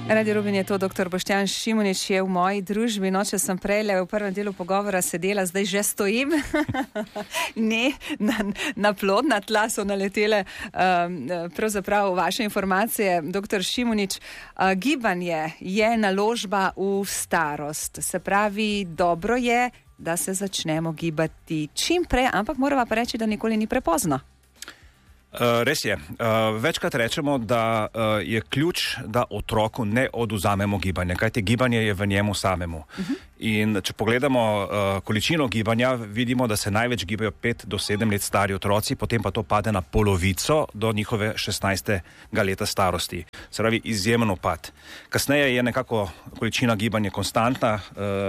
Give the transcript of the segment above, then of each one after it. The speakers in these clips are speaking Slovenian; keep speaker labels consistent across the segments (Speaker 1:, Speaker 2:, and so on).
Speaker 1: Radio Rubin je to, dr. Boštjan Šimunič je v moji družbi. Če sem prejle v prvem delu pogovora sedela, zdaj že stojim. Ne, na plodna tla so naletele pravzaprav vaše informacije. Dr. Šimunič, gibanje je naložba v starost. Se pravi, dobro je, da se začnemo gibati čim prej, ampak moramo pa reči, da nikoli ni prepozno.
Speaker 2: Res je. Večkrat rečemo, da je ključ, da otroku ne odvzamemo gibanje, kajti gibanje je v njemu samemu. In če pogledamo količino gibanja, vidimo, da se največ gibajo 5 do 7 let stari otroci, potem pa to pade na polovico do njihove 16. leta starosti. Se pravi, izjemen upad. Kasneje je nekako količina gibanja konstantna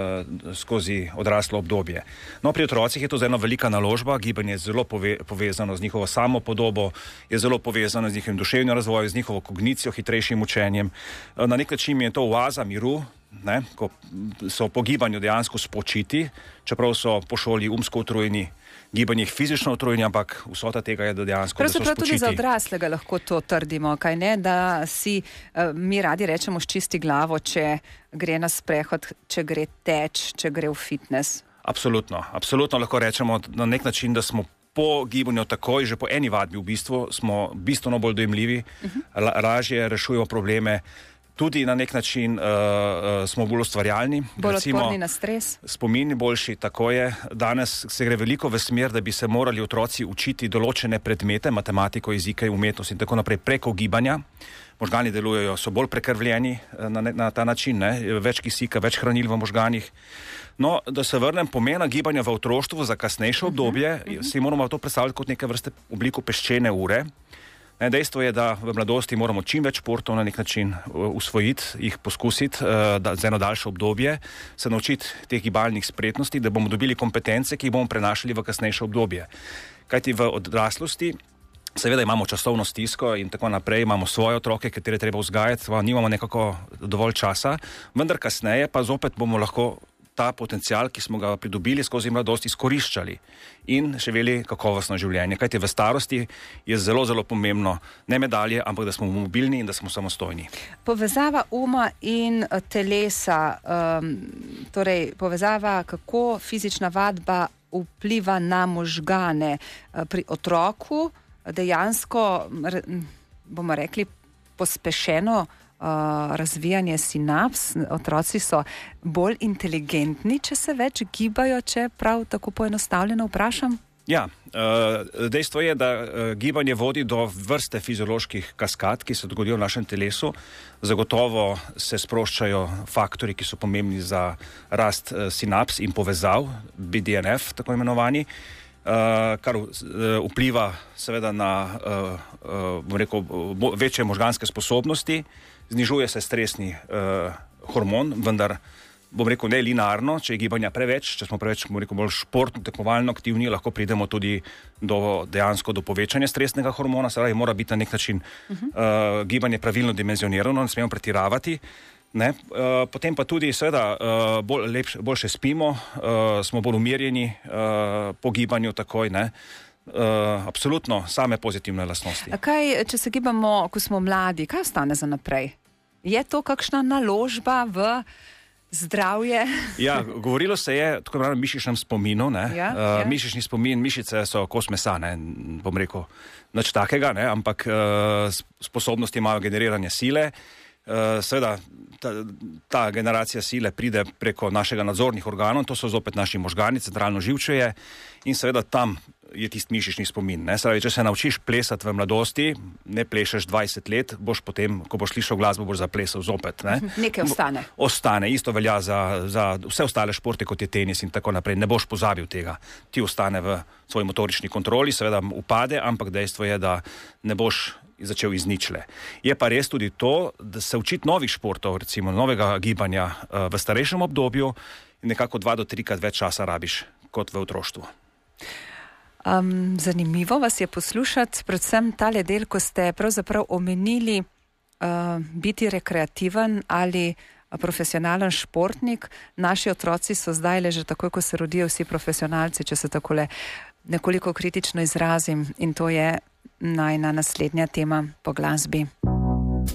Speaker 2: skozi odraslo obdobje. No, pri otrocih je to ena velika naložba, gibanje je zelo povezano z njihovo samopodobo, je zelo povezano z njihovim duševnim razvojem, z njihovo kognicijo, hitrejšim učenjem. Na nek način je to oaza miru, ne, ko so po gibanju dejansko spočiti, čeprav so po šoli umsko utrujeni, gibanje jih fizično utrujeni, ampak vsota tega je dejansko, da so spočiti.
Speaker 1: Pravzaprav tudi za odraslega lahko to trdimo, kaj ne, da si mi radi rečemo s čisti glavo, če gre na sprehod, če gre teč, če gre v fitness.
Speaker 2: Absolutno lahko rečemo na nek način, da smo po gibanju takoj, že po eni vadbi v bistvu, smo bistveno bolj dojemljivi, lažje rešujemo probleme, tudi na nek način smo bolj ustvarjalni.
Speaker 1: Bolj odporni na stres.
Speaker 2: Spomini boljši, tako je. Danes se gre veliko v smer, da bi se morali otroci učiti določene predmete, matematiko, jezike, umetnost in tako naprej preko gibanja. Možgani delujejo, so bolj prekrvljeni na ta način, ne? Več kisika, več hranil v možganih. No, da se vrnem pomena gibanja v otroštvu za kasnejše obdobje, si moramo to predstavljati kot neke vrste obliku peščene ure. Dejstvo je, da v mladosti moramo čim več športov na nek način usvojiti, jih poskusiti za eno daljše obdobje, se naučiti teh gibalnih spretnosti, da bomo dobili kompetence, ki jih bomo prenašali v kasnejše obdobje. Kajti v odraslosti seveda imamo časovno stisko in tako naprej, imamo svoje otroke, katere treba vzgajati, nimamo nekako dovolj časa, vendar kasneje pa zopet bomo lahko ta potencial, ki smo ga pridobili skozi mladost, izkoriščali in živeli kakovostno življenje. Kajti v starosti je zelo, zelo pomembno ne medalje, ampak da smo mobilni in da smo samostojni.
Speaker 1: Povezava uma in telesa, torej povezava, kako fizična vadba vpliva na možgane pri otroku, dejansko, bomo rekli, pospešeno razvijanje sinaps. Otroci so bolj inteligentni, če se več gibajo, če prav tako poenostavljeno vprašam?
Speaker 2: Ja, dejstvo je, da gibanje vodi do vrste fizioloških kaskad, ki se dogodijo v našem telesu. Zagotovo se sproščajo faktori, ki so pomembni za rast sinaps in povezav, BDNF, tako imenovani, kar vpliva seveda na večje možganske sposobnosti, znižuje se stresni hormon, vendar ne linearno, če je gibanja preveč, če smo preveč bolj športno, tekmovalno aktivni, lahko pridemo tudi dejansko do povečanja stresnega hormona, seveda mora biti na nek način gibanje pravilno dimenzionirano, ne smemo pretiravati. Ne? Potem pa tudi seveda boljše spimo, smo bolj umirjeni po gibanju takoj, ne? Absolutno same pozitivne lastnosti.
Speaker 1: Kaj, če se gibamo, ko smo mladi, kaj ostane za naprej? Je to kakšna naložba v zdravje?
Speaker 2: Ja, govorilo se je tako imenovanem mišičnem spominu, ne? Mišični spomin, mišice so kos mesa, ne? Bom rekel, nič takega, ne? Ampak sposobnosti imajo generiranje sile. Seveda ta generacija sile pride preko našega nadzornih organov, to so zopet naši možgani, centralno živčevje in seveda tam je tisti mišični spomin. Ne? Seveda, če se naučiš plesati v mladosti, ne plešeš 20 let, boš potem, ko boš slišal glasbo, boš zaplesal zopet. Ne?
Speaker 1: Nekaj ostane.
Speaker 2: Ostane, isto velja za vse ostale športe, kot je tenis in tako naprej. Ne boš pozabil tega. Ti ostane v svoji motorični kontroli, seveda upade, ampak dejstvo je, da ne boš začel iz ničle. Je pa res tudi to, da se učiti novih športov, recimo novega gibanja v starejšem obdobju in nekako 2 do 3 več časa rabiš kot v otroštvu.
Speaker 1: Zanimivo vas je poslušati, predvsem tale del, ko ste pravzaprav omenili biti rekreativen ali profesionalen športnik. Naši otroci so zdaj že takoj, ko se rodijo vsi profesionalci, če se takole nekoliko kritično izrazim, in to je najna naslednja tema po glasbi.